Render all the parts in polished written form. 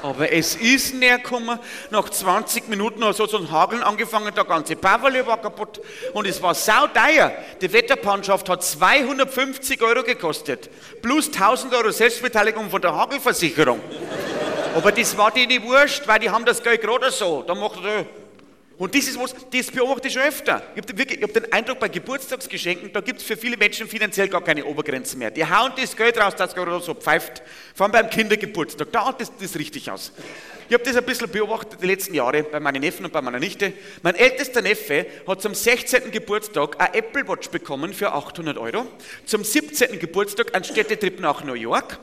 Aber es ist näher gekommen, nach 20 Minuten hat so ein Hageln angefangen, der ganze Pavali war kaputt und es war sauteuer. Die Wetterpannschaft hat 250 € gekostet, plus 1000 € Selbstbeteiligung von der Hagelversicherung. Aber das war denen wurscht, weil die haben das Geld gerade so. Da macht er, und das ist was, das beobachte ich schon öfter. Ich habe den Eindruck, bei Geburtstagsgeschenken, da gibt es für viele Menschen finanziell gar keine Obergrenzen mehr. Die hauen das Geld raus, das gerade so pfeift. Vor allem beim Kindergeburtstag, da hat das richtig aus. Ich habe das ein bisschen beobachtet die letzten Jahre bei meinen Neffen und bei meiner Nichte. Mein ältester Neffe hat zum 16. Geburtstag eine Apple Watch bekommen für 800 €. Zum 17. Geburtstag einen Städtetrip nach New York.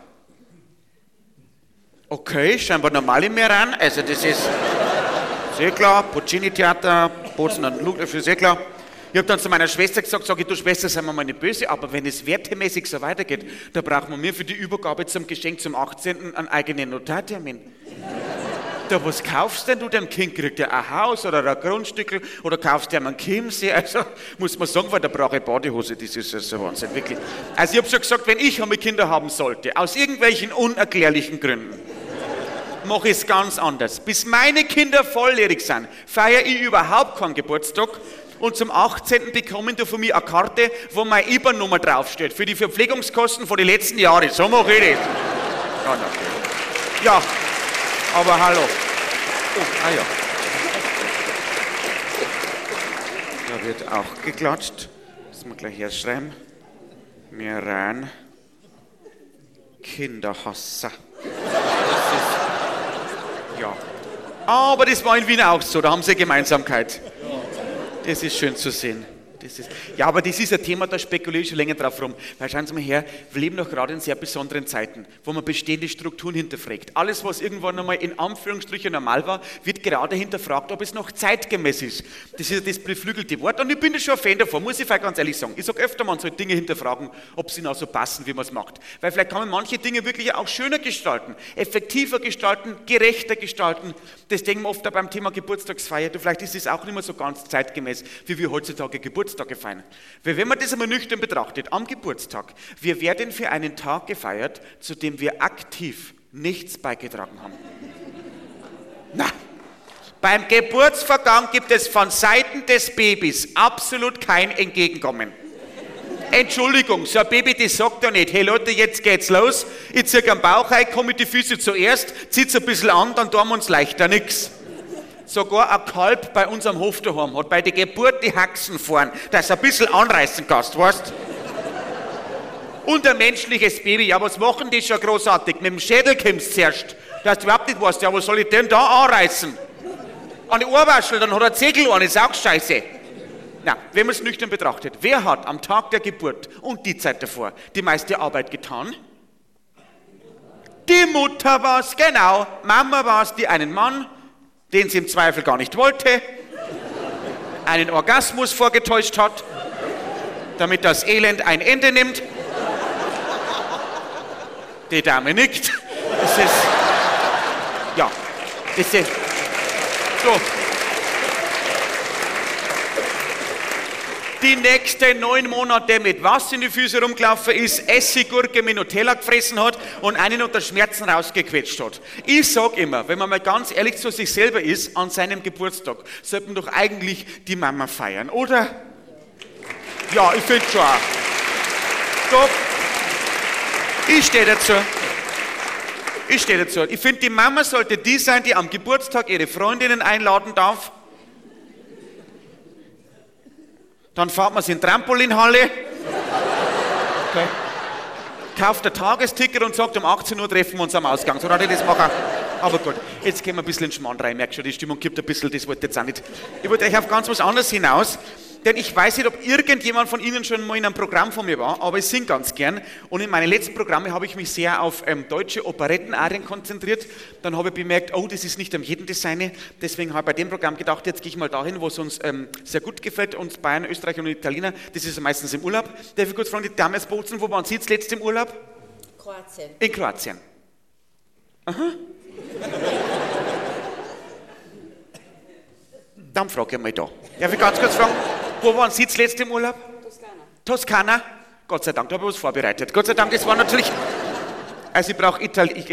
Okay, scheinbar normal im Meran, also das ist... Sehr klar, Puccini-Theater, Bozen und Ludwig, sehr klar. Ich habe dann zu meiner Schwester gesagt, sag ich, du Schwester, seien wir mal nicht böse, aber wenn es wertemäßig so weitergeht, da brauchen wir mir für die Übergabe zum Geschenk zum 18. einen eigenen Notartermin. Da, was kaufst denn du dem Kind? Kriegt er ein Haus oder ein Grundstück oder kaufst du ihm einen Chiemsee? Also, muss man sagen, weil da brauche ich Badehose, das ist so Wahnsinn, wirklich. Also ich habe schon gesagt, wenn ich einmal Kinder haben sollte, aus irgendwelchen unerklärlichen Gründen, mache ich es ganz anders. Bis meine Kinder volljährig sind, feiere ich überhaupt keinen Geburtstag und zum 18. bekommen die von mir eine Karte, wo meine IBAN-Nummer draufsteht, für die Verpflegungskosten von den letzten Jahren. So mache ich das. Ja, natürlich. Ja, aber hallo. Oh, ja. Da wird auch geklatscht. Müssen wir gleich herschreiben. Meran Kinderhasser. Ja, aber das war in Wien auch so, da haben sie Gemeinsamkeit. Das ist schön zu sehen. Ja, aber das ist ein Thema, da spekuliere ich schon länger drauf rum. Weil schauen Sie mal her, wir leben doch gerade in sehr besonderen Zeiten, wo man bestehende Strukturen hinterfragt. Alles, was irgendwann einmal in Anführungsstrichen normal war, wird gerade hinterfragt, ob es noch zeitgemäß ist. Das ist das beflügelte Wort und ich bin da schon ein Fan davon, muss ich ganz ehrlich sagen. Ich sage öfter, man soll Dinge hinterfragen, ob sie noch so passen, wie man es macht. Weil vielleicht kann man manche Dinge wirklich auch schöner gestalten, effektiver gestalten, gerechter gestalten. Das denken wir oft auch beim Thema Geburtstagsfeier. Vielleicht ist es auch nicht mehr so ganz zeitgemäß, wie wir heutzutage Geburtstage feiern. Weil wenn man das einmal nüchtern betrachtet, am Geburtstag, wir werden für einen Tag gefeiert, zu dem wir aktiv nichts beigetragen haben. Na, beim Geburtsvorgang gibt es von Seiten des Babys absolut kein Entgegenkommen. Entschuldigung, so ein Baby, das sagt ja nicht, hey Leute, jetzt geht's los, ich ziehe am Bauch rein, komme mit die Füße zuerst, zieht's ein bisschen an, dann tun wir uns leichter nix. Sogar ein Kalb bei uns am Hof daheim hat bei der Geburt die Haxen vorn, dass du ein bisschen anreißen kannst, weißt? Und ein menschliches Baby, ja, was machen die schon großartig? Mit dem Schädel kommst du zuerst, dass du überhaupt nicht weißt, ja, was soll ich denn da anreißen? An die Ohrwaschel, dann hat er Zegel an, ist auch scheiße. Na, wenn man es nüchtern betrachtet, wer hat am Tag der Geburt und die Zeit davor die meiste Arbeit getan? Die Mutter war es, genau. Mama war es, die einen Mann, den sie im Zweifel gar nicht wollte, einen Orgasmus vorgetäuscht hat, damit das Elend ein Ende nimmt. Die Dame nickt. Das ist, ja, das ist, so. Die nächsten 9 Monate mit was in die Füße rumgelaufen ist, Essiggurke mit Nutella gefressen hat und einen unter Schmerzen rausgequetscht hat. Ich sag immer, wenn man mal ganz ehrlich zu sich selber ist, an seinem Geburtstag, sollte man doch eigentlich die Mama feiern, oder? Ja, ich finde schon auch. Stopp. Ich stehe dazu. Ich finde, die Mama sollte die sein, die am Geburtstag ihre Freundinnen einladen darf. Dann fährt man sie in die Trampolinhalle, okay. Kauft ein Tagesticket und sagt, um 18 Uhr treffen wir uns am Ausgang. So hatte ich das machen. Aber gut, jetzt gehen wir ein bisschen in den Schmarrn rein. Merkt schon, die Stimmung gibt ein bisschen, das wollte ich jetzt auch nicht. Ich wollte euch auf ganz was anderes hinaus. Denn ich weiß nicht, ob irgendjemand von Ihnen schon mal in einem Programm von mir war, aber ich singe ganz gern. Und in meinen letzten Programmen habe ich mich sehr auf deutsche Operettenarien konzentriert. Dann habe ich bemerkt, oh, das ist nicht am jeden das seine. Deswegen habe ich bei dem Programm gedacht, jetzt gehe ich mal dahin, wo es uns sehr gut gefällt, uns Bayern, Österreich und Italiener. Das ist meistens im Urlaub. Darf ich kurz fragen, die Dame aus Bozen, wo waren Sie jetzt letzt im Urlaub? Kroatien. In Kroatien. Aha. Dann frage ich mal da. Darf ich ganz kurz fragen, wo waren Sie zuletzt im Urlaub? Toskana. Gott sei Dank, da habe ich was vorbereitet. Gott sei Dank, das war natürlich... Also ich brauche